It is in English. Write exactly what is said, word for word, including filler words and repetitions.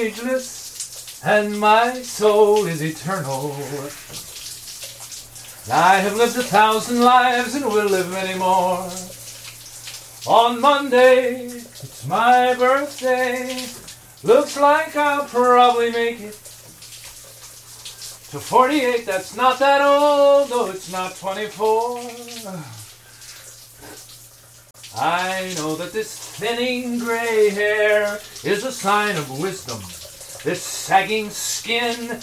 ageless, and my soul is eternal. I have lived a thousand lives and will live many more. On Monday, it's my birthday. Looks like I'll probably make it to forty-eight. That's not that old, though it's not twenty-four. I know that this thinning gray hair is a sign of wisdom. This sagging skin